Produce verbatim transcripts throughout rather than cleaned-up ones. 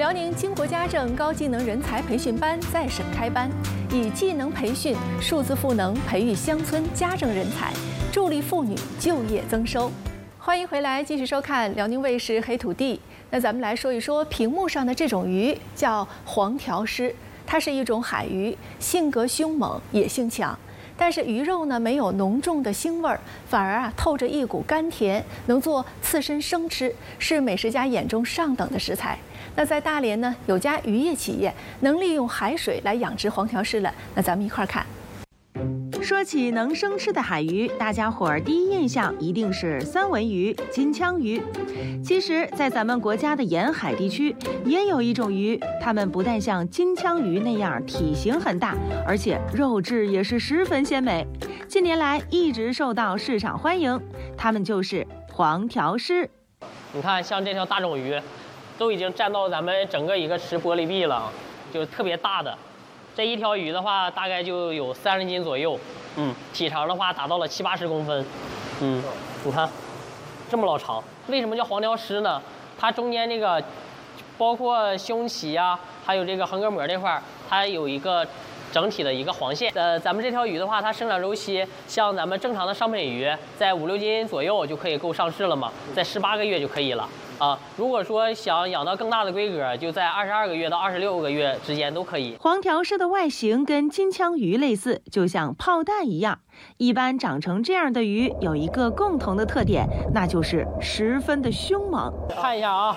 辽宁经国家政高技能人才培训班在省开班，以技能培训、数字赋能培育乡村家政人才，助力妇女就业增收。欢迎回来，继续收看辽宁卫视《黑土地》。那咱们来说一说屏幕上的这种鱼，叫黄条虱，它是一种海鱼，性格凶猛，野性强。 但是鱼肉呢没有浓重的腥味儿，反而啊透着一股甘甜，能做刺身生吃，是美食家眼中上等的食材。那在大连呢，有家渔业企业能利用海水来养殖黄条虱了。那咱们一块儿看。 说起能生吃的海鱼，大家伙儿第一印象一定是三文鱼、金枪鱼。其实，在咱们国家的沿海地区，也有一种鱼，它们不但像金枪鱼那样体型很大，而且肉质也是十分鲜美。近年来一直受到市场欢迎，它们就是黄条虱。 你看，像这条大种鱼，都已经占到咱们整个一个池玻璃壁了，就特别大的。 这一条鱼的话，大概就有三十斤左右，嗯，体长的话达到了七八十公分，嗯，你看，这么老长。为什么叫黄条虱呢？它中间这个，包括胸鳍呀、啊，还有这个横膈膜这块儿，它有一个整体的一个黄线。呃，咱们这条鱼的话，它生长周期像咱们正常的商品鱼，在五六斤左右就可以够上市了嘛，在十八个月就可以了。 啊，如果说想养到更大的规格，就在二十二个月到二十六个月之间都可以。 黄条虱的外形跟金枪鱼类似，就像炮弹一样。一般长成这样的鱼有一个共同的特点，那就是十分的凶猛。 看一下啊，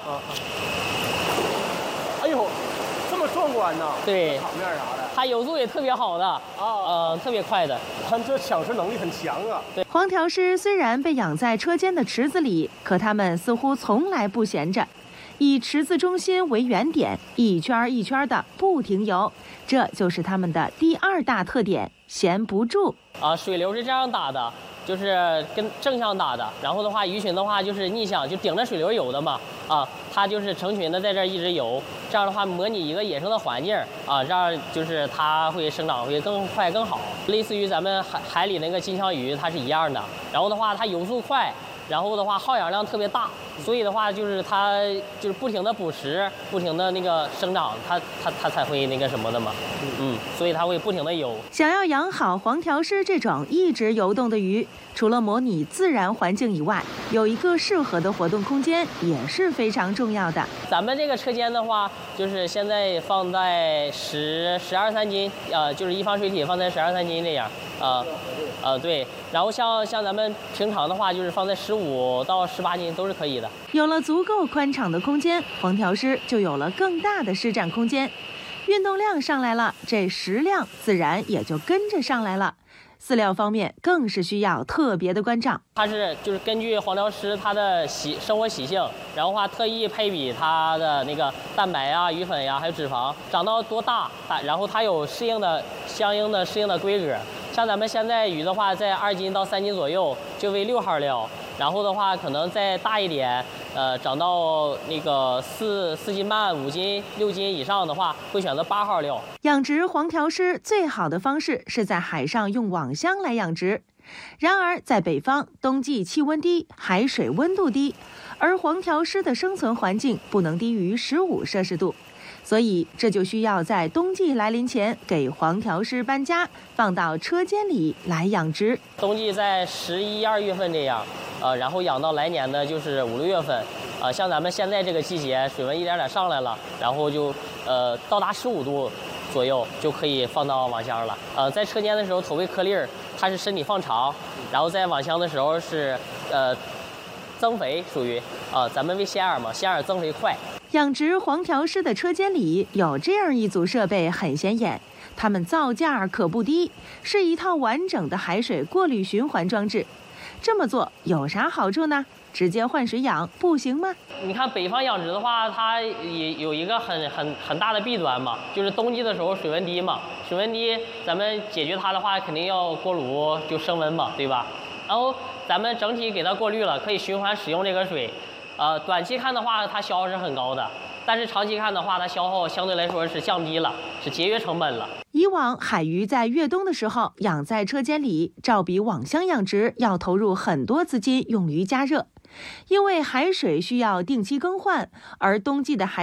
哎呦，这么壮观呢！ 对， 场面啥的， 它游速也特别好的啊，呃，特别快的。 它这抢食能力很强啊。 对， 黄条虱虽然被养在车间的池子里，可它们似乎从来不闲着，以池子中心为原点，一圈一圈的不停游，这就是它们的第二大特点——闲不住。 啊，水流是这样打的。 就是跟正向打的，然后的话，鱼群的话就是逆向，就顶着水流游的嘛，啊，它就是成群的在这儿一直游，这样的话模拟一个野生的环境啊，这样就是它会生长会更快更好，类似于咱们海海里那个金枪鱼，它是一样的。然后的话，它游速快，然后的话耗氧量特别大，所以的话就是它就是不停的捕食，不停的那个生长，它它它才会那个什么的嘛，嗯，所以它会不停的游。 想要养好黄条虱这种一直游动的鱼。 除了模拟自然环境以外，有一个适合的活动空间也是非常重要的。 咱们这个车间的话，就是现在放在十十二三斤，呃，就是一方水体放在十二三斤这样，呃，呃对。然后像像咱们平常的话，就是放在十五到十八斤都是可以的。 有了足够宽敞的空间，黄条虱就有了更大的施展空间。运动量上来了，这食量自然也就跟着上来了。 饲料方面更是需要特别的关照。 它是就是根据黄条虱它的习生活习性，然后话特意配比它的那个蛋白啊、鱼粉呀、还有脂肪，长到多大，它然后它有适应的相应的适应的规格。像咱们现在鱼的话，在二斤到三斤左右就为六号料，然后的话可能再大一点，呃，长到那个四四斤半、五斤、六斤以上的话，会选择八号料。 养殖黄条虱最好的方式是在海上用网箱来养殖。然而，在北方，冬季气温低，海水温度低，而黄条虱的生存环境不能低于十五摄氏度，所以这就需要在冬季来临前给黄条虱搬家，放到车间里来养殖。 冬季在十一二月份这样，呃，然后养到来年的就是五六月份，呃，像咱们现在这个季节，水温一点点上来了，然后就呃到达十五度。 左右就可以放到网箱了。呃，在车间的时候，头喂颗粒儿，它是身体放长；然后在网箱的时候是，呃，增肥，属于啊、呃，咱们喂鲜饵嘛，鲜饵增肥快。 养殖黄条虱的车间里有这样一组设备很显眼，它们造价可不低，是一套完整的海水过滤循环装置。这么做有啥好处呢？ 直接换水养不行吗？ 你看北方养殖的话，它也有一个很很很大的弊端嘛，就是冬季的时候水温低嘛，水温低，咱们解决它的话，肯定要锅炉就升温嘛，对吧？然后咱们整体给它过滤了，可以循环使用这个水，呃，短期看的话，它消耗是很高的，但是长期看的话，它消耗相对来说是降低了，是节约成本了。 以往海鱼在越冬的时候养在车间里，照比网箱养殖要投入很多资金用于加热。因为海水需要定期更换，而冬季的海